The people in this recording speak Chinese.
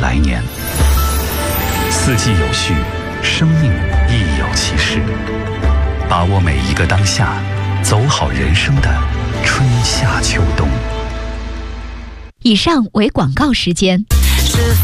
来年。四季有序，生命亦有其事。把握每一个当下，走好人生的春夏秋冬。 以上为广告时间。